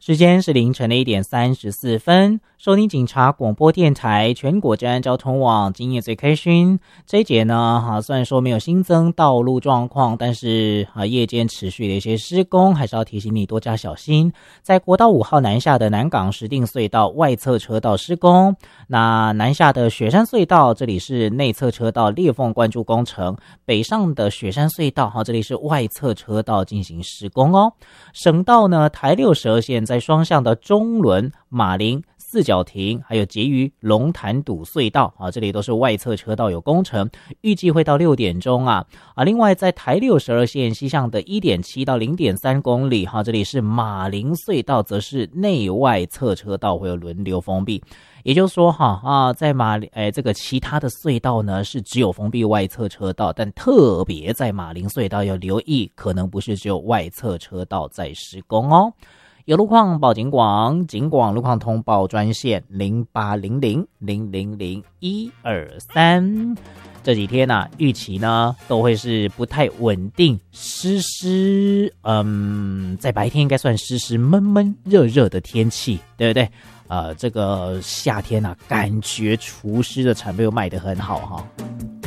时间是凌晨的1:34，收听警察广播电台全国治安交通网，今夜最开心。这一节呢，虽然说没有新增道路状况，但是夜间持续的一些施工，还是要提醒你多加小心。在国道5号南下的南港石碇隧道外侧车道施工，那南下的雪山隧道这里是内侧车道裂缝灌注工程，北上的雪山隧道这里是外侧车道进行施工哦。省道呢，台6、12线在双向的中仑、马林、四角亭，还有结于龙潭堵隧道这里都是外侧车道有工程，预计会到6点钟另外在台6、12线西向的 1.7 到 0.3 公里这里是马林隧道，则是内外侧车道会有轮流封闭。也就是说在这个其他的隧道呢是只有封闭外侧车道，但特别在马林隧道要留意，可能不是只有外侧车道在施工哦。有路况报警广，警广路况通报专线0800000123。这几天预期呢都会是不太稳定，湿湿，在白天应该算湿湿闷闷热热的天气，对不对？这个夏天感觉除湿的产品又卖得很好